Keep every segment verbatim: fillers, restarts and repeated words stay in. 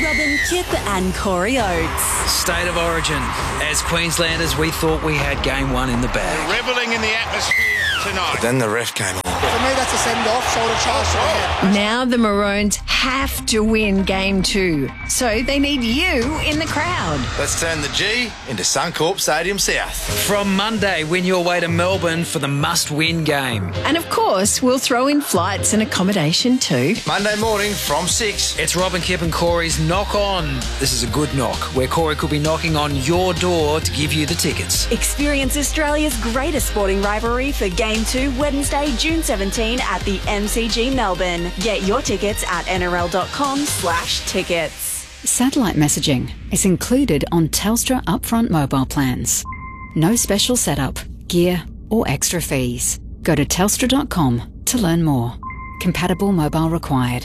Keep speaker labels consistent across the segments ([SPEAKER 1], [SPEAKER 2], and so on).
[SPEAKER 1] Robin, Kip and Corey Oates.
[SPEAKER 2] State of origin. As Queenslanders, we thought we had game one in the bag.
[SPEAKER 3] Revelling in the atmosphere tonight.
[SPEAKER 4] But then the ref came on.
[SPEAKER 5] For me, that's a send-off, shoulder charge. Oh,
[SPEAKER 6] now the Maroons have to win game two, so they need you in the crowd.
[SPEAKER 4] Let's turn the G into Suncorp Stadium South.
[SPEAKER 2] From Monday, win your way to Melbourne for the must-win game.
[SPEAKER 6] And of course, we'll throw in flights and accommodation too.
[SPEAKER 4] Monday morning from six.
[SPEAKER 2] It's Robin, Kip and Corey's Knock On. This is a good knock, where Corey could be knocking on your door to give you the tickets.
[SPEAKER 1] Experience Australia's greatest sporting rivalry for Game two, Wednesday, June seventeenth at the M C G Melbourne. Get your tickets at N R L dot com slash tickets.
[SPEAKER 7] Satellite messaging is included on Telstra upfront mobile plans. No special setup, gear or extra fees. Go to telstra dot com to learn more. Compatible mobile required.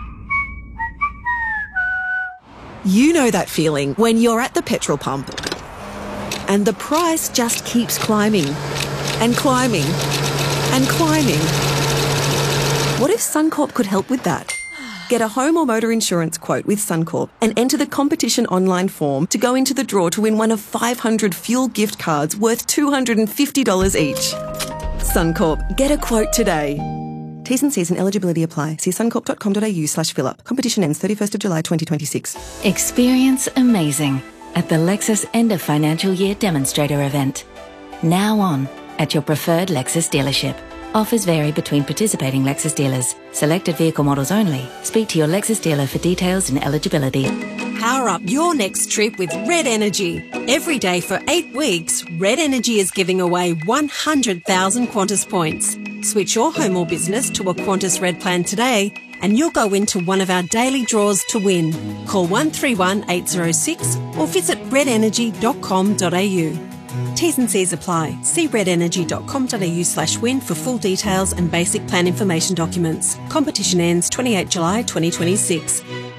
[SPEAKER 8] You know that feeling when you're at the petrol pump and the price just keeps climbing and climbing and climbing. What if Suncorp could help with that? Get a home or motor insurance quote with Suncorp and enter the competition online form to go into the draw to win one of five hundred fuel gift cards worth two hundred fifty dollars each. Suncorp, get a quote today. T's and C's and eligibility apply. See suncorp dot com dot a u slash fill up. Competition ends thirty-first of July twenty twenty-six.
[SPEAKER 9] Experience amazing at the Lexus End of Financial Year Demonstrator event. Now on at your preferred Lexus dealership. Offers vary between participating Lexus dealers. Selected vehicle models only. Speak to your Lexus dealer for details and eligibility.
[SPEAKER 10] Power up your next trip with Red Energy. Every day for eight weeks, Red Energy is giving away one hundred thousand Qantas points. Switch your home or business to a Qantas Red plan today and you'll go into one of our daily draws to win. Call one three one eight zero six or visit red energy dot com dot a u. T's and C's apply. See red energy dot com dot a u slash win for full details and basic plan information documents. Competition ends twenty-eighth of July twenty twenty-six.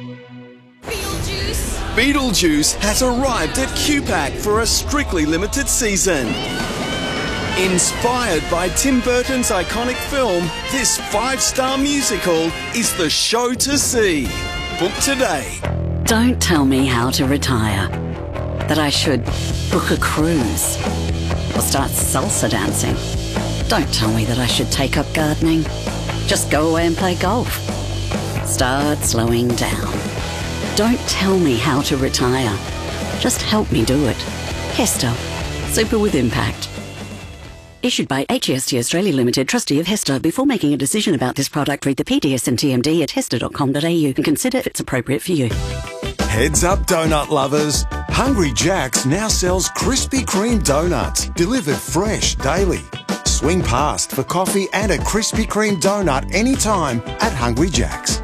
[SPEAKER 11] Beetlejuice has arrived at Q PAC for a strictly limited season. Inspired by Tim Burton's iconic film, this five-star musical is the show to see. Book today.
[SPEAKER 12] Don't tell me how to retire. That I should book a cruise or start salsa dancing. Don't tell me that I should take up gardening. Just go away and play golf. Start slowing down. Don't tell me how to retire. Just help me do it. Hester. Super with impact. Issued by H E S T Australia Limited, trustee of Hester. Before making a decision about this product, read the P D S and T M D at hester dot com dot a u and consider if it's appropriate for you.
[SPEAKER 13] Heads up, donut lovers. Hungry Jack's now sells Krispy Kreme donuts, delivered fresh daily. Swing past for coffee and a Krispy Kreme donut anytime at Hungry Jack's.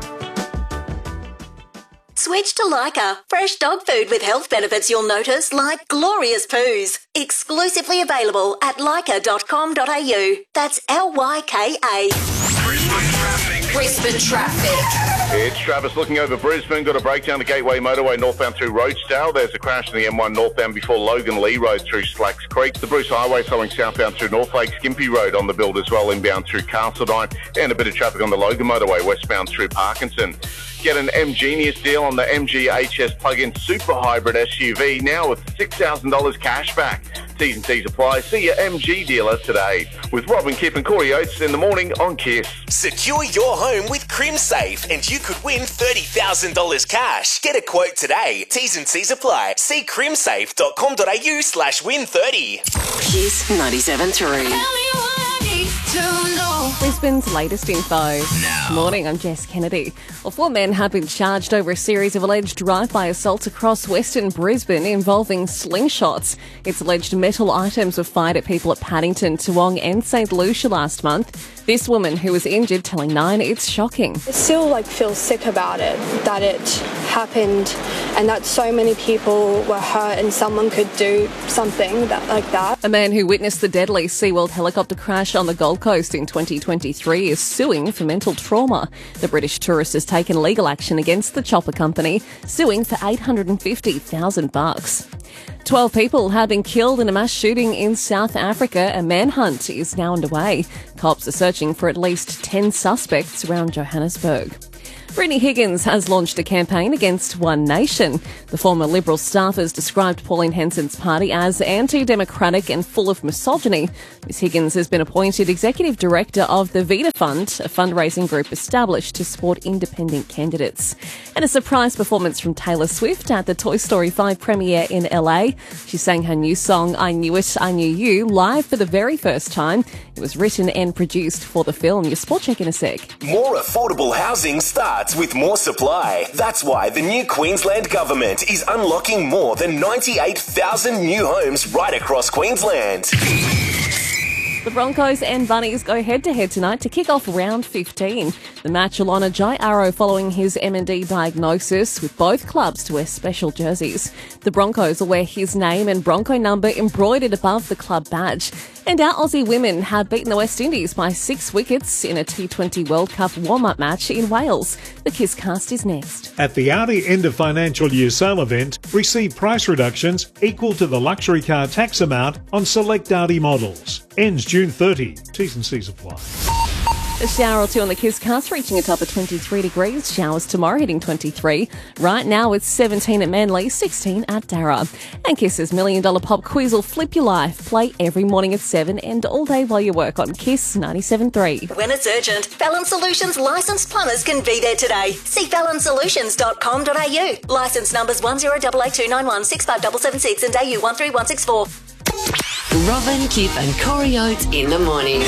[SPEAKER 14] Switch to Lyca. Fresh dog food with health benefits you'll notice, like glorious poos. Exclusively available at lyca dot com dot a u. That's L Y K A.
[SPEAKER 15] Brisbane traffic. Brisbane traffic.
[SPEAKER 3] It's Travis looking over Brisbane. Got a breakdown the Gateway Motorway northbound through Rochedale. There's a crash in the M one northbound before Logan Lee Road through Slacks Creek. The Bruce Highway slowing southbound through Northlake. Skimpy Road on the build as well, inbound through Castledine. And a bit of traffic on the Logan Motorway westbound through Parkinson. Get an M Genius deal on the M G H S plug-in super hybrid S U V now with six thousand dollars cash back. T's and C's apply. See your M G dealer today. With Robin, Kip and Corey Oates in the morning on Kiss.
[SPEAKER 16] Secure your home with CrimSafe and you could win thirty thousand dollars cash. Get a quote today. T's and C's apply. See crimsafe dot com dot a u slash win thirty.
[SPEAKER 15] Kiss ninety-seven point three.
[SPEAKER 17] Brisbane's latest info.
[SPEAKER 15] Now.
[SPEAKER 17] Morning, I'm Jess Kennedy. Well, four men have been charged over a series of alleged drive-by assaults across Western Brisbane involving slingshots. It's alleged metal items were fired at people at Paddington, Toowong and St Lucia last month. This woman who was injured telling Nine it's shocking.
[SPEAKER 18] I still like feel sick about it, that it happened and that so many people were hurt and someone could do something that like that.
[SPEAKER 17] A man who witnessed the deadly SeaWorld helicopter crash on the Gold Coast in twenty twenty-three is suing for mental trauma. The British tourist has taken legal action against the chopper company, suing for eight hundred fifty thousand bucks. Twelve people have been killed in a mass shooting in South Africa. A manhunt is now underway. Cops are searching for at least ten suspects around Johannesburg. Brittany Higgins has launched a campaign against One Nation. The former Liberal staffers described Pauline Henson's party as anti-democratic and full of misogyny. Miss Higgins has been appointed Executive Director of the Vita Fund, a fundraising group established to support independent candidates. And a surprise performance from Taylor Swift at the Toy Story five premiere in L A. She sang her new song, I Knew It, I Knew You, live for the very first time. It was written and produced for the film. Your sport check in a sec.
[SPEAKER 16] More affordable housing starts with more supply. That's why the new Queensland government is unlocking more than ninety-eight thousand new homes right across Queensland.
[SPEAKER 17] The Broncos and Bunnies go head-to-head tonight to kick off round fifteen. The match will honour Jai Arrow following his M and D diagnosis, with both clubs to wear special jerseys. The Broncos will wear his name and Bronco number embroidered above the club badge. And our Aussie women have beaten the West Indies by six wickets in a T twenty World Cup warm-up match in Wales. The Kiss Cast is next.
[SPEAKER 19] At the Audi end of financial year sale event, receive price reductions equal to the luxury car tax amount on select Audi models. Ends June thirtieth. T's and C's apply.
[SPEAKER 17] A shower or two on the Kiss Cast, reaching a top of twenty-three degrees. Showers tomorrow, hitting twenty-three. Right now it's seventeen at Manly, sixteen at Darra. And Kiss's Million Dollar Pop Quiz will flip your life. Play every morning at seven and all day while you work on Kiss ninety-seven point three.
[SPEAKER 14] When it's urgent, Fallon Solutions licensed plumbers can be there today. See fallon solutions dot com dot a u. Licence numbers one zero eight eight two nine one six five seven seven six and A U one three one six four.
[SPEAKER 15] Robin, Kip and Corey Oates in the morning.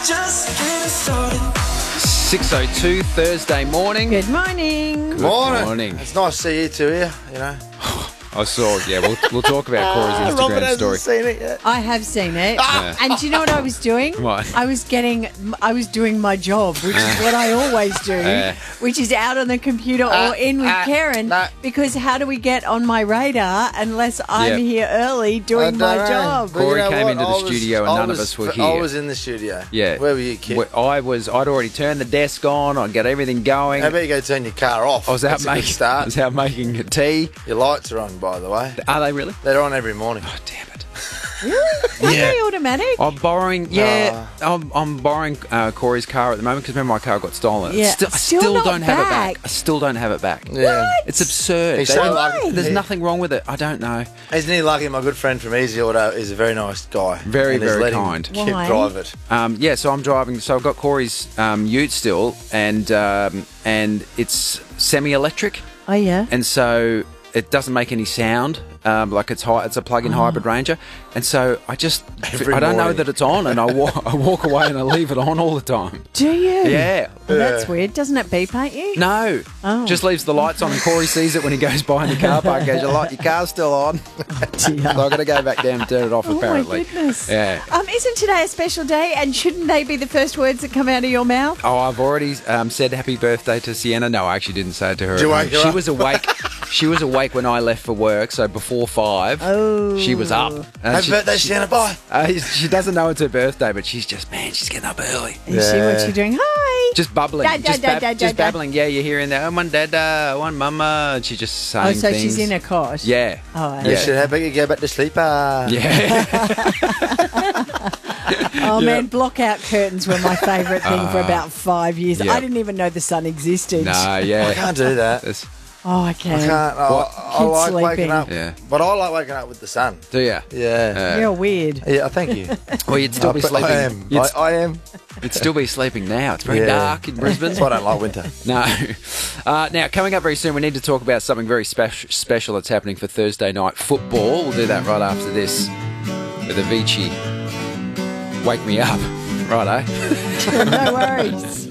[SPEAKER 2] six oh two Thursday morning.
[SPEAKER 6] Good morning.
[SPEAKER 2] Good
[SPEAKER 20] morning.
[SPEAKER 2] morning.
[SPEAKER 20] It's nice to see you two here, you know.
[SPEAKER 2] I saw, yeah, we'll, we'll talk about Corey's Instagram
[SPEAKER 20] Robin hasn't
[SPEAKER 2] story.
[SPEAKER 20] seen it yet.
[SPEAKER 6] I have seen it.
[SPEAKER 2] Yeah.
[SPEAKER 6] And do you know what I was doing?
[SPEAKER 2] What?
[SPEAKER 6] I was getting, I was doing my job, which is what I always do,
[SPEAKER 2] Uh.
[SPEAKER 6] which is out on the computer
[SPEAKER 20] Uh,
[SPEAKER 6] or in with
[SPEAKER 20] uh,
[SPEAKER 6] Karen,
[SPEAKER 20] no.
[SPEAKER 6] because how do we get on my radar unless I'm
[SPEAKER 2] Yep.
[SPEAKER 6] here early
[SPEAKER 20] I
[SPEAKER 6] doing my
[SPEAKER 20] don't know.
[SPEAKER 6] job?
[SPEAKER 20] But you
[SPEAKER 2] Corey
[SPEAKER 20] know
[SPEAKER 2] came
[SPEAKER 20] what?
[SPEAKER 2] into the
[SPEAKER 20] I was-
[SPEAKER 2] studio and
[SPEAKER 20] I
[SPEAKER 2] none of
[SPEAKER 20] was-
[SPEAKER 2] us were
[SPEAKER 20] I
[SPEAKER 2] here.
[SPEAKER 20] was in the studio.
[SPEAKER 2] Yeah.
[SPEAKER 20] Where were you, Kip?
[SPEAKER 2] Wh- I was, I'd already turned the desk on, I'd got everything going.
[SPEAKER 20] How about you go turn your car off?
[SPEAKER 2] I was out
[SPEAKER 20] That's a good
[SPEAKER 2] making, I
[SPEAKER 20] start.
[SPEAKER 2] was out making a tea.
[SPEAKER 20] Your lights are on, by the way.
[SPEAKER 2] Are they really?
[SPEAKER 20] They're on every morning.
[SPEAKER 2] Oh, damn it.
[SPEAKER 6] Are
[SPEAKER 2] Yeah.
[SPEAKER 6] they automatic?
[SPEAKER 2] I'm borrowing, yeah, I'm, I'm borrowing uh, Corey's car at the moment because remember my car got stolen.
[SPEAKER 6] Yeah.
[SPEAKER 2] Still, I
[SPEAKER 6] Still
[SPEAKER 2] still
[SPEAKER 6] not
[SPEAKER 2] don't have it
[SPEAKER 6] back.
[SPEAKER 2] back. I still don't have it back.
[SPEAKER 20] Yeah.
[SPEAKER 2] It's absurd.
[SPEAKER 20] He's
[SPEAKER 2] They
[SPEAKER 20] so
[SPEAKER 2] don't-
[SPEAKER 20] lucky.
[SPEAKER 2] There's
[SPEAKER 20] He-
[SPEAKER 2] nothing wrong with it. I don't know.
[SPEAKER 20] Isn't he lucky? My good friend from Easy Auto is a very nice guy.
[SPEAKER 2] Very,
[SPEAKER 20] and he's
[SPEAKER 2] very
[SPEAKER 20] letting
[SPEAKER 2] kind.
[SPEAKER 20] Kip
[SPEAKER 6] Why?
[SPEAKER 20] drive it.
[SPEAKER 2] Um, yeah, so I'm driving. So I've got Corey's um, Ute still, and um, and it's semi-electric,
[SPEAKER 6] Oh, yeah.
[SPEAKER 2] and so it doesn't make any sound. Um, like it's hi- it's a plug-in hybrid Ranger, and so I just
[SPEAKER 20] Every
[SPEAKER 2] I don't know
[SPEAKER 20] morning.
[SPEAKER 2] that it's on, and I, wa- I walk away and I leave it on all the time.
[SPEAKER 6] Do you?
[SPEAKER 2] Yeah.
[SPEAKER 6] Well, that's weird. Doesn't it beep at you?
[SPEAKER 2] No,
[SPEAKER 6] Oh.
[SPEAKER 2] just leaves the lights on, and Corey sees it when he goes by in the car park. Goes, your light, your car's still on. So I've got to go back down and turn it off.
[SPEAKER 6] Oh,
[SPEAKER 2] apparently,
[SPEAKER 6] my goodness.
[SPEAKER 2] yeah.
[SPEAKER 6] Um, isn't today a special day, and shouldn't they be the first words that come out of your mouth?
[SPEAKER 2] Oh, I've already um, said happy birthday to Sienna. No, I actually didn't say it to her.
[SPEAKER 20] Did you
[SPEAKER 2] at
[SPEAKER 20] wake
[SPEAKER 2] home.
[SPEAKER 20] her
[SPEAKER 2] She
[SPEAKER 20] up?
[SPEAKER 2] was awake. She was awake when I left for work, so before five,
[SPEAKER 6] Oh.
[SPEAKER 2] she was up. And
[SPEAKER 20] Happy
[SPEAKER 2] she,
[SPEAKER 20] birthday,
[SPEAKER 2] she,
[SPEAKER 20] Sienna. Bye.
[SPEAKER 2] uh, she doesn't know it's her birthday, but she's just, man, she's getting up early.
[SPEAKER 6] Is she what you doing? Hi.
[SPEAKER 2] Just bubbling,
[SPEAKER 6] Da, da,
[SPEAKER 2] just,
[SPEAKER 6] da,
[SPEAKER 2] bab-
[SPEAKER 6] da, da,
[SPEAKER 2] just
[SPEAKER 6] da.
[SPEAKER 2] babbling. Yeah, you're hearing that. Oh, one dada, one mama. And she's just saying
[SPEAKER 6] Oh, so
[SPEAKER 2] things.
[SPEAKER 6] she's in a cot.
[SPEAKER 2] Yeah.
[SPEAKER 6] Oh,
[SPEAKER 20] You
[SPEAKER 2] Yeah.
[SPEAKER 20] should have you go back to sleep. Uh.
[SPEAKER 2] Yeah.
[SPEAKER 6] Oh man, blackout curtains were my favourite thing for
[SPEAKER 2] Ah.
[SPEAKER 6] about five years.
[SPEAKER 2] Yeah.
[SPEAKER 6] I didn't even know the sun existed.
[SPEAKER 2] no, yeah.
[SPEAKER 20] I can't do that.
[SPEAKER 2] It's-
[SPEAKER 6] Oh, I can.
[SPEAKER 20] I can't. I,
[SPEAKER 2] What?
[SPEAKER 20] I, I
[SPEAKER 6] Kids
[SPEAKER 20] like
[SPEAKER 6] sleeping.
[SPEAKER 20] waking up.
[SPEAKER 2] Yeah.
[SPEAKER 20] But I like waking up with the sun.
[SPEAKER 2] do you?
[SPEAKER 20] Yeah.
[SPEAKER 2] Uh,
[SPEAKER 6] You're weird.
[SPEAKER 20] Yeah, thank you.
[SPEAKER 2] well, you'd still
[SPEAKER 20] I,
[SPEAKER 2] be
[SPEAKER 20] but
[SPEAKER 2] sleeping.
[SPEAKER 20] I am.
[SPEAKER 2] You'd,
[SPEAKER 20] I, I am.
[SPEAKER 2] you'd still be sleeping now. It's very
[SPEAKER 20] Yeah.
[SPEAKER 2] dark in Brisbane.
[SPEAKER 20] That's why I don't like winter.
[SPEAKER 2] No. Uh, now, coming up very soon, we need to talk about something very spec- special that's happening for Thursday night football. We'll do that right after this with Avicii. Wake me up. Righto.
[SPEAKER 6] No worries.